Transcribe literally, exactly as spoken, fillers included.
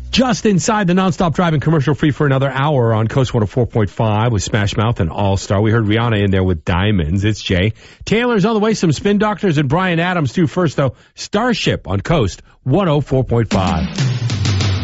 Just inside the nonstop driving commercial free for another hour on Coast one oh four point five with Smash Mouth and All-Star. We heard Rihanna in there with Diamonds. It's Jay. Taylor's on the way. Some Spin Doctors and Brian Adams too. First, though, Starship on Coast one oh four point five.